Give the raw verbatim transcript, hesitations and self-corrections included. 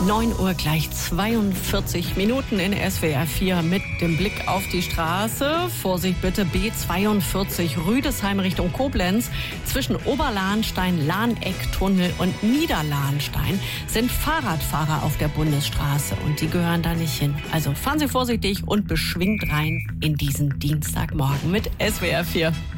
neun Uhr gleich zweiundvierzig Minuten in S W R vier mit dem Blick auf die Straße. Vorsicht bitte, B zweiundvierzig Rüdesheim Richtung Koblenz. Zwischen Oberlahnstein, Lahnecktunnel und Niederlahnstein sind Fahrradfahrer auf der Bundesstraße und die gehören da nicht hin. Also fahren Sie vorsichtig und beschwingt rein in diesen Dienstagmorgen mit S W R vier.